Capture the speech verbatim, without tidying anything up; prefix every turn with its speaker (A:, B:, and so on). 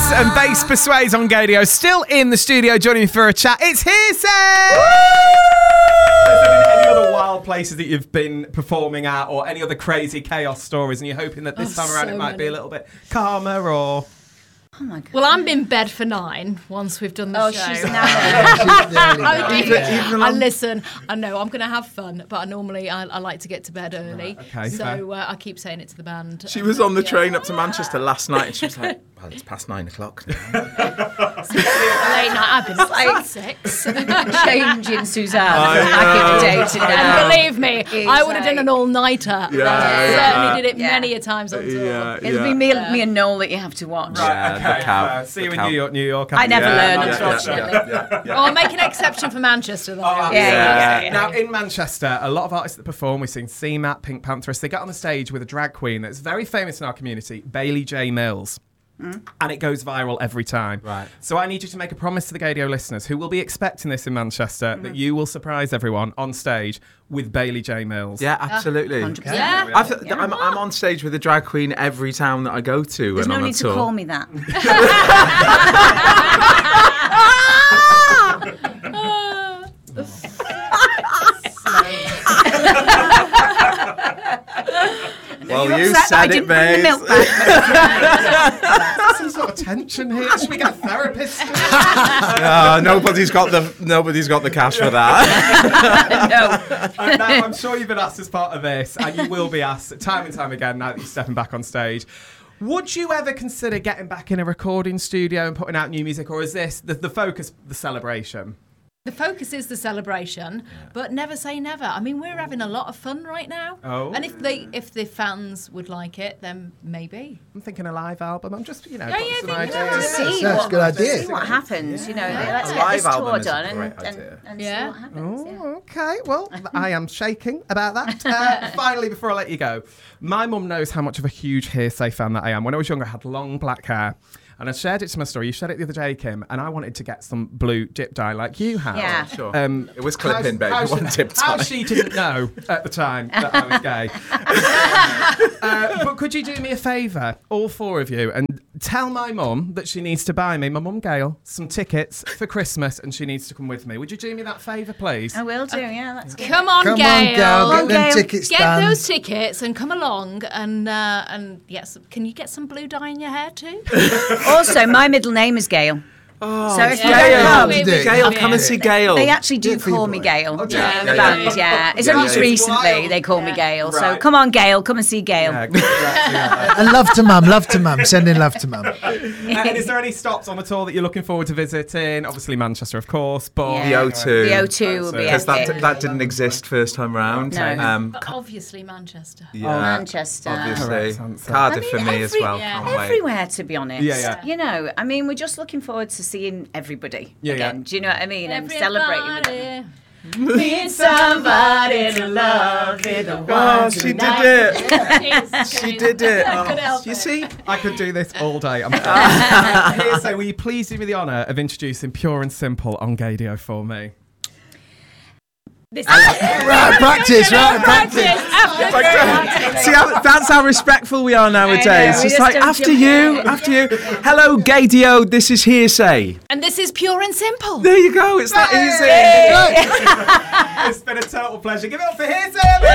A: and Bass Persuades on Gadio. Still in the studio joining me for a chat. It's Hearsay! Has there been any other wild places that you've been performing at, or any other crazy chaos stories, and you're hoping that this
B: Oh,
A: time around
B: so
A: it might
B: many.
A: be a little bit calmer, or...
C: Oh my God.
B: Well, I'm in bed for nine once we've done the
C: Oh,
B: show.
C: she's now.
B: I,
D: Even- even
B: I
D: on-
B: listen. I know I'm going to have fun, but I normally I, I like to get to bed early.
A: Right, okay,
B: so
A: fair.
B: uh, I keep saying it to the band.
D: She
B: and,
D: was
B: uh,
D: on the
B: yeah.
D: train up to Manchester last night and she was like, well, it's past nine o'clock now.
B: Late night. I've been up
C: like-
B: since six.
C: Changing Suzanne
D: I
C: from back in the day to
B: And
C: now.
B: believe me, I would have done an all-nighter.
D: Yeah,
B: I
D: yeah.
B: certainly did it
C: Yeah.
B: many a times on tour.
D: Yeah,
C: It'll be me, me and Noel that you have to watch.
D: Yeah,
A: okay,
D: the cow.
A: fair. See you
D: The
A: in
D: cow.
A: New York, New York.
C: I never
D: Yeah,
C: learn,
D: yeah,
C: unfortunately.
D: yeah, yeah, yeah, yeah.
B: Oh, I'll make an exception for Manchester, though.
A: Oh,
C: Yeah, yeah, yeah.
A: Now, in Manchester, a lot of artists that perform, we've seen C MAT, Pink Pantheress, they get on the stage with a drag queen that's very famous in our community, Bailey J. Mills. And it goes viral every time.
E: Right.
A: So I need you to make a promise to the Gadio listeners who will be expecting this in Manchester that you will surprise everyone on stage with Bailey J. Mills.
D: Yeah, absolutely.
C: one hundred percent.
B: Yeah.
D: I've, I'm, I'm on stage with a drag queen every town that I go to.
C: There's
D: when
C: no
D: I'm on
C: need to
D: tour.
C: call me that.
D: Well, you
C: upset that I
D: said it,
C: didn't bring the
D: babe.
C: milk back.
A: Some sort of tension here. Should we get a therapist?
D: Oh, nobody's got the nobody's got the cash for that.
C: No.
A: And now, I'm sure you've been asked as part of this, and you will be asked time and time again now that you're stepping back on stage. Would you ever consider getting back in a recording studio and putting out new music, or is this the, the focus, the celebration?
B: The focus is the celebration, but never say never. I mean, we're having a lot of fun right now.
A: Oh.
B: And if they, if the fans would like it, then maybe.
A: I'm thinking a live album. I'm just, you know,
B: Yeah,
A: putting
B: yeah,
A: some
B: think-
A: ideas.
B: yeah.
C: See
F: That's
C: what,
F: a good idea.
C: see what happens, you know. Let's
D: A
C: get
D: live
C: this
D: album
C: tour
D: is a
C: done and,
D: great
C: and,
D: idea.
C: and
B: Yeah.
C: see what happens. yeah.
A: Oh, okay. Well, I am shaking about that. Uh, finally, before I let you go, my mum knows how much of a huge Hearsay fan that I am. When I was younger, I had long black hair. And I shared it to my story. You shared it the other day, Kim, and I wanted to get some blue dip dye like you have.
C: Yeah.
D: Sure.
A: Um,
D: It was
A: how-
D: clipping, babe.
A: how
D: It
A: she-
D: wasn't tip
A: How
D: tie.
A: she didn't know at the time that I was gay. uh, but could you do me a favour, all four of you, and tell my mum that she needs to buy me, my mum Gail, some tickets for Christmas, and she needs to come with me. Would you do me that favour, please?
C: I will do, yeah. That's good.
B: Come on,
F: Come
B: Gail.
F: on, Gail, get them
C: Gail.
F: tickets
B: Get
F: done.
B: those tickets and come along and uh, and yes, can you get some blue dye in your hair too?
C: Also, my middle name is Gail.
D: Oh,
C: So if you
D: Gail.
C: don't come,
F: You do.
D: Gail, come and see Gail.
C: they actually do
F: Good for you,
C: call me
F: boy.
C: Gail.
A: Okay.
C: Yeah,
A: Yeah,
C: the
A: yeah,
C: band, yeah. It's
D: Yeah,
C: only
D: yeah.
C: just recently
A: Wild.
C: they call me Gail. So
A: Right.
C: come on, Gail, come and see Gail.
A: Yeah, congrats, yeah.
F: And love to mum, love to mum, sending love to mum.
A: Uh, and is there any stops on the tour that you're looking forward to visiting? Obviously Manchester, of course, but
C: Yeah.
D: The O two.
C: The O two will be
D: Because
C: epic.
D: that, that didn't exist first time round.
C: No.
D: Um,
B: Obviously Manchester.
D: yeah,
C: Manchester.
D: obviously.
A: Correct answer.
D: Cardiff
C: I mean,
D: for me as
C: every-
D: well.
B: yeah.
D: Can't wait.
C: Everywhere, to be honest.
A: Yeah, yeah.
C: You know, I mean, we're just looking forward to seeing everybody
A: Yeah, yeah.
C: again. Do you know what I mean? And celebrating with them.
B: Everybody.
C: Need somebody to love me the
D: Oh, she did it.
B: Jeez,
D: She did it.
B: I couldn't
D: Oh,
B: help
D: you
B: it.
D: see?
A: I could do this all day. I'm uh, Hearsay, will you please do me the honour of introducing Pure and Simple on Gadio for me?
F: Right, practice, right, practice.
D: See, how, that's how respectful we are nowadays.
C: I know, we
D: It's
C: just
D: like,
C: don't
D: after
C: jump
D: you,
C: in.
D: after you. Hello, Gadio, this is Hearsay.
B: And this is Pure and Simple.
D: There you go, it's that easy.
A: It's been a total pleasure. Give it up for Hearsay, everyone!